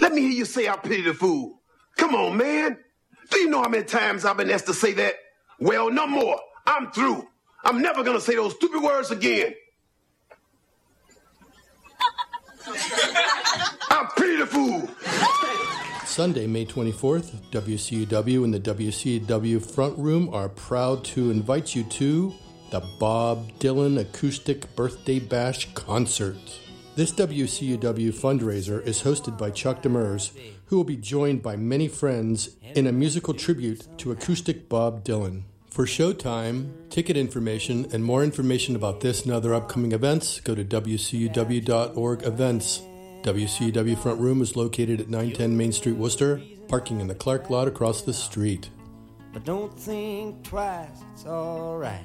Let me hear you say I pity the fool. Come on, man. Do you know how many times I've been asked to say that? Well, no more. I'm through. I'm never going to say those stupid words again. I pity the fool. Sunday, May 24th, WCUW and the WCUW Front Room are proud to invite you to the Bob Dylan Acoustic Birthday Bash Concert. This WCUW fundraiser is hosted by Chuck Demers, who will be joined by many friends in a musical tribute to acoustic Bob Dylan. For showtime, ticket information, and more information about this and other upcoming events, go to wcuw.org events. WCUW Front Room is located at 910 Main Street, Worcester, parking in the Clark lot across the street. But don't think twice, it's all right.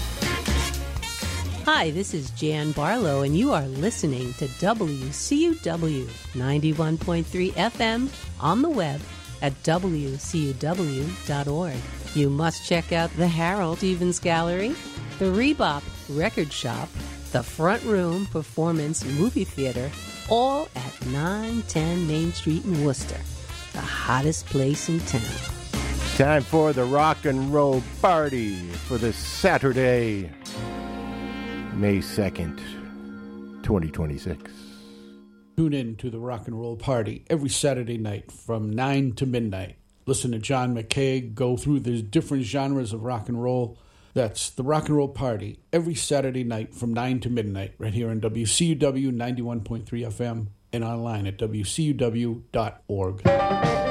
Hi, this is Jan Barlow, and you are listening to WCUW 91.3 FM on the web at wcuw.org. You must check out the Harold Stevens Gallery, the Rebop Record Shop, the Front Room Performance Movie Theater, all at 910 Main Street in Worcester, the hottest place in town. Time for the rock and roll party for this Saturday, May 2nd, 2026. Tune in to the Rock and Roll Party every Saturday night from 9 to midnight. Listen to John McKay go through the different genres of rock and roll. That's the Rock and Roll Party every Saturday night from 9 to midnight right here on WCUW 91.3 FM and online at wcuw.org.